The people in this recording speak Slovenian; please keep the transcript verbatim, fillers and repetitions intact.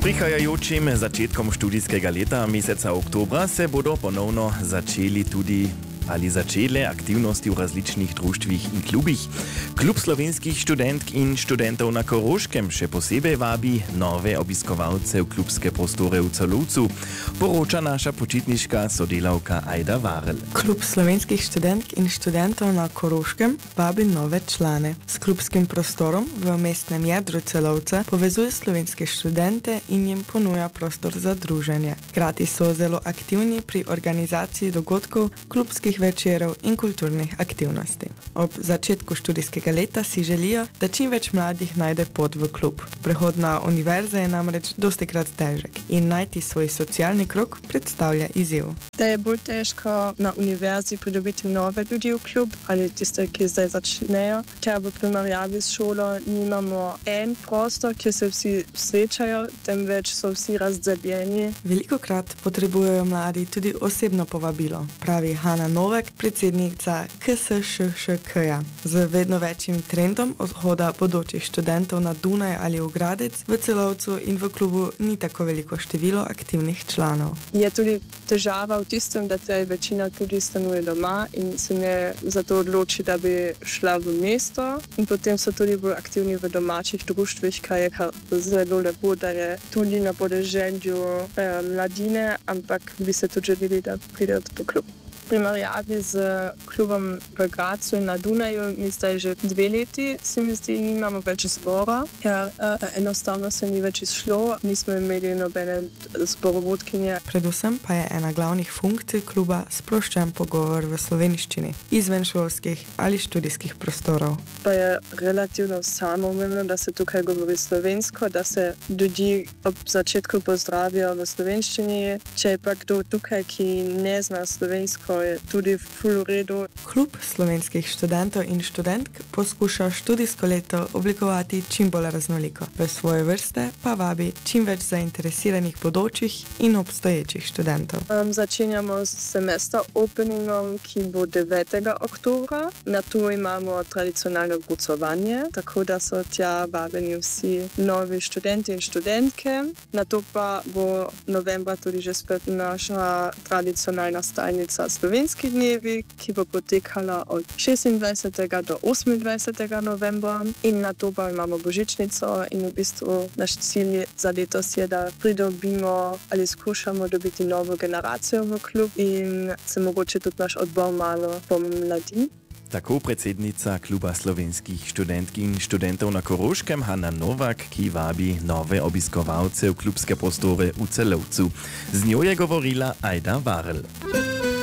Prihajajočim začetkom študijskega leta, meseca oktobra, se bodo ponovno začeli tudi ali začele aktivnosti v različnih društvih in klubih. Klub slovenskih študentk in študentov na Koroškem še posebej vabi nove obiskovalce v klubske prostore v Celovcu, poroča naša počitniška sodelavka Ajda Varl. Klub slovenskih študentk in študentov na Koroškem vabi nove člane. S klubskim prostorom v mestnem jedru Celovca povezuje slovenske študente in jim ponuja prostor za druženje. Hkrati so zelo aktivni pri organizaciji dogodkov, klubskih večerov in kulturnih aktivnosti. Ob začetku študijskega leta si želijo, da čim več mladih najde pot v klub. Prehod na univerze je namreč dostikrat težek in najti svoj socialni krog predstavlja izziv. Da je bolj težko na univerzi pridobiti nove ljudi v klub ali tiste, ki zdaj začnejo. Ker v primerjavi s šolo nimamo en prostor, kjer se vsi srečajo, temveč so vsi razdrobljeni. Velikokrat potrebujejo mladi tudi osebno povabilo, pravi Hanna Novak, predsednica K S Š Š K-ja. Z vedno večjim trendom odhoda bodočih študentov na Dunaj ali v Gradec, v Celovcu in v klubu ni tako veliko število aktivnih članov. Je tudi težava v tistem, da te večina tudi stanuje doma in se ne zato odloči, da bi šla v mesto. In potem so tudi bolj aktivni v domačih društvih, kar je zelo lepo, da je tudi na podeželju eh, mladine, ampak bi se tudi želeli, da pridejo po klub. V primerjavi z klubom v Gracu in na Dunaju mi zdaj že dve leti, se mi zdi, nimamo več zbora, ker uh, enostavno se ni več izšlo, nismo imeli nobene zborovodkinje. Predvsem pa je ena glavnih funkcij kluba sproščen pogovor v slovenščini, izven šolskih ali študijskih prostorov. Pa je relativno samoumevno, da se tukaj govori slovensko, da se ljudi ob začetku pozdravijo v slovenščini. Če je pa kdo tukaj, ki ne zna slovensko, je tudi ful v redu. Klub slovenskih študentov in študentk poskuša študijsko leto oblikovati čim bolj raznoliko. V svoje vrste pa vabi čim več zainteresiranih bodočih in obstoječih študentov. Um, začenjamo s semester openingom, ki bo devetega oktobra. Na to imamo tradicionalno gocovanje, tako da so tja vabeni vsi novi študenti in študentke. Na to pa bo novembra tudi že spet naša tradicionalna stajnica Slovenski dnevi, ki bo potekala od šestindvajsetega do osemindvajsetega novembra, in na to pa imamo božičnico in v bistvu naš cilj za letos je, da pridobimo ali skušamo dobiti novo generacijo v klub in se mogoče tudi naš odbor malo pomladi. Tako predsednica kluba slovenskih študentk in študentov na Koroškem Hanna Novak, ki vabi nove obiskovalce v klubske prostore v Celovcu. Z njo je govorila Ajda Varl.